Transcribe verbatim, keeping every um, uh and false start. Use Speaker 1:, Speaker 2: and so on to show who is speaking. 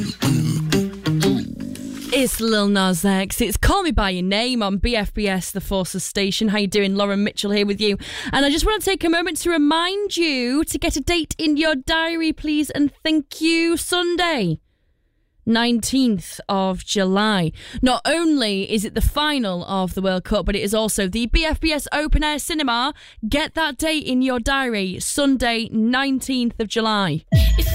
Speaker 1: It's Lil Nas X. It's Call Me By Your Name on B F B S, the Forces Station. How you doing? Lauren Mitchell here with you. And I just want to take a moment to remind you to get a date in your diary, please, and thank you. Sunday, nineteenth of July. Not only is it the final of the World Cup, but it is also the B F B S Open Air Cinema. Get that date in your diary, Sunday, nineteenth of July.